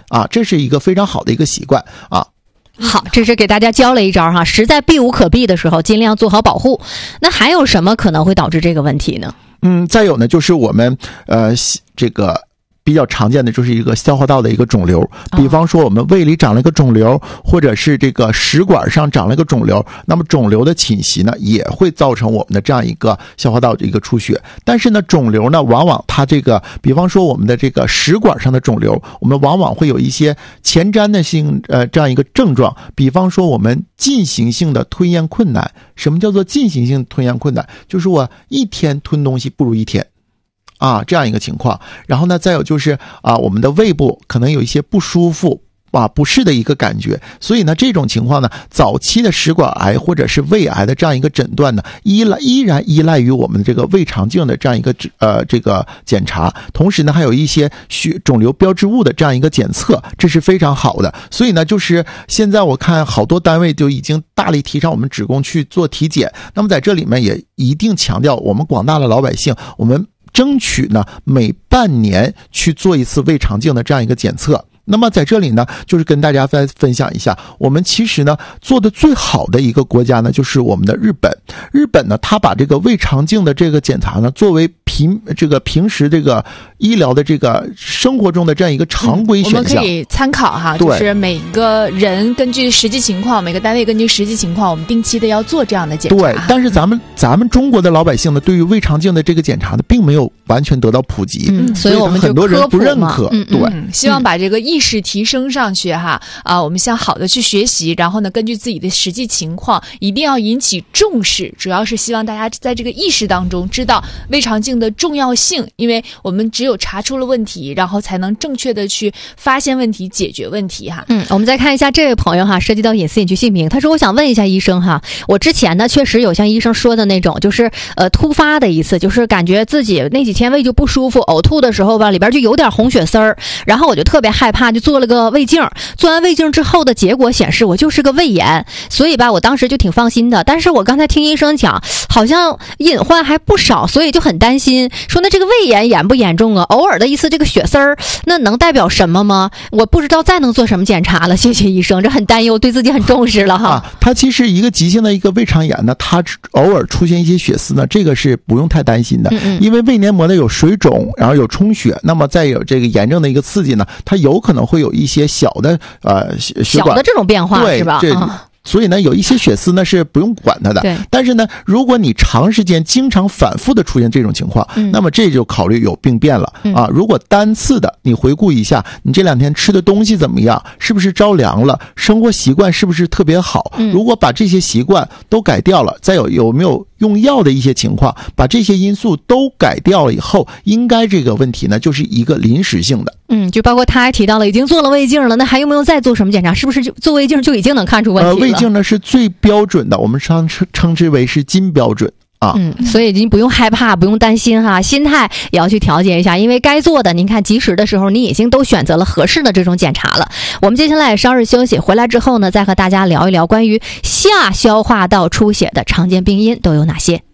啊，这是一个非常好的一个习惯啊。 好，这是给大家教了一招哈，实在避无可避的时候，尽量做好保护。那还有什么可能会导致这个问题呢？ 再有呢，就是我们这个比较常见的就是一个消化道的一个肿瘤，比方说我们胃里长了一个肿瘤，或者是这个食管上长了一个肿瘤，那么肿瘤的侵袭呢，也会造成我们的这样一个消化道的一个出血。但是呢，肿瘤呢，往往它这个，比方说我们的这个食管上的肿瘤，我们往往会有一些前瞻的性这样一个症状，比方说我们进行性的吞咽困难。什么叫做进行性吞咽困难？就是我一天吞东西不如一天。这样一个情况。然后呢，再有就是我们的胃部可能有一些不舒服不适的一个感觉。所以呢，这种情况呢，早期的食管癌或者是胃癌的这样一个诊断呢，依然依赖于我们这个胃肠镜的这样一个这个检查，同时呢，还有一些肿瘤标志物的这样一个检测，这是非常好的。所以呢，就是现在我看好多单位就已经大力提倡我们职工去做体检。那么在这里面也一定强调，我们广大的老百姓，我们争取呢每半年去做一次胃肠镜的这样一个检测。那么在这里呢，就是跟大家再分享一下，我们其实呢做的最好的一个国家呢，就是我们的日本。日本呢，它把这个胃肠镜的这个检查呢，作为平时这个医疗的这个生活中的这样一个常规选项， 我们可以参考哈，就是每个人根据实际情况，每个单位根据实际情况，我们定期的要做这样的检查。 对，但是咱们中国的老百姓呢，对于胃肠镜的这个检查呢，并没有完全得到普及， 所以我们很多人不认可。对， 希望把这个意识提升上去哈我们向好的去学习，然后呢，根据自己的实际情况，一定要引起重视，主要是希望大家在这个意识当中知道胃肠镜的重要性，因为我们只有查出了问题，然后才能正确的去发现问题，解决问题哈。 我们再看一下这位朋友哈，涉及到隐私隐居姓名，他说我想问一下医生哈，我之前呢确实有像医生说的那种，就是突发的一次，就是感觉自己那几天胃就不舒服，呕吐的时候吧，里边就有点红血丝儿，然后我就特别害怕，就做了个胃镜，做完胃镜之后的结果显示我就是个胃炎，所以吧我当时就挺放心的。但是我刚才听医生讲，好像隐患还不少，所以就很担心，说那这个胃炎严不严重啊？偶尔的一次这个血丝儿，那能代表什么吗？我不知道再能做什么检查了。谢谢医生，这很担忧，对自己很重视了哈。 它其实一个急性的一个胃肠炎呢，它偶尔出现一些血丝呢，这个是不用太担心的，因为胃黏膜呢有水肿，然后有充血，那么再有这个炎症的一个刺激呢，它有可能会有一些小的血管小的这种变化，是吧？ 所以呢，有一些血丝呢是不用管它的。但是呢，如果你长时间经常反复的出现这种情况，那么这就考虑有病变了如果单次的，你回顾一下，你这2天吃的东西怎么样？是不是着凉了？生活习惯是不是特别好？如果把这些习惯都改掉了，再有没有用药的一些情况，把这些因素都改掉了以后，应该这个问题呢就是一个临时性的。 就包括他还提到了已经做了胃镜了，那还有没有再做什么检查？是不是做胃镜就已经能看出问题了？ 胃镜呢是最标准的，我们称之为是金标准。 所以您不用害怕，不用担心哈，心态也要去调节一下，因为该做的您看及时的时候，你已经都选择了合适的这种检查了。我们接下来稍事休息，回来之后呢，再和大家聊一聊关于下消化道出血的常见病因都有哪些。